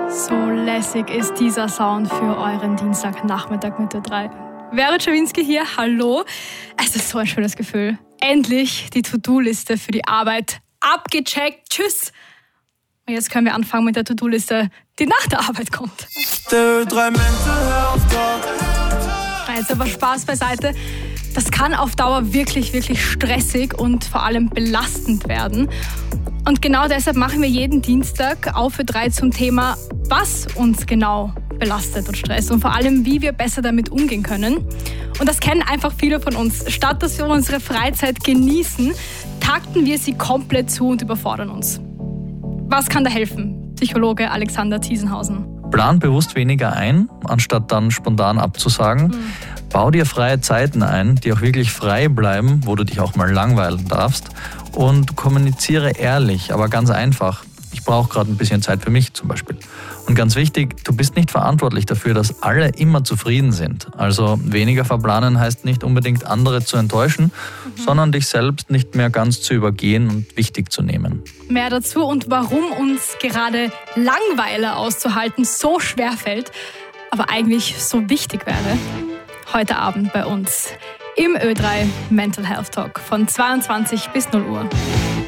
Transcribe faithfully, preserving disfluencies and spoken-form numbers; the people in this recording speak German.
So lässig ist dieser Sound für euren Dienstagnachmittag mit Ö drei. Vera Czerwinski hier, hallo. Es ist so ein schönes Gefühl. Endlich die To-Do-Liste für die Arbeit abgecheckt. Tschüss. Und jetzt können wir anfangen mit der To-Do-Liste, die nach der Arbeit kommt. Der Ö drei Mental Health Talk. Jetzt aber Spaß beiseite. Das kann auf Dauer wirklich, wirklich stressig und vor allem belastend werden. Und genau deshalb machen wir jeden Dienstag auf Ö drei zum Thema, was uns genau belastet und stresst und vor allem, wie wir besser damit umgehen können. Und das kennen einfach viele von uns. Statt dass wir unsere Freizeit genießen, takten wir sie komplett zu und überfordern uns. Was kann da helfen? Psychologe Alexander Thiesenhausen. Plan bewusst weniger ein, anstatt dann spontan abzusagen. Mhm. Bau dir freie Zeiten ein, die auch wirklich frei bleiben, wo du dich auch mal langweilen darfst. Und kommuniziere ehrlich, aber ganz einfach. Ich brauche gerade ein bisschen Zeit für mich zum Beispiel. Und ganz wichtig, du bist nicht verantwortlich dafür, dass alle immer zufrieden sind. Also weniger verplanen heißt nicht unbedingt andere zu enttäuschen, mhm. sondern dich selbst nicht mehr ganz zu übergehen und wichtig zu nehmen. Mehr dazu und warum uns gerade Langeweile auszuhalten so schwer fällt, aber eigentlich so wichtig wäre, heute Abend bei uns im Ö drei Mental Health Talk von zweiundzwanzig bis null Uhr.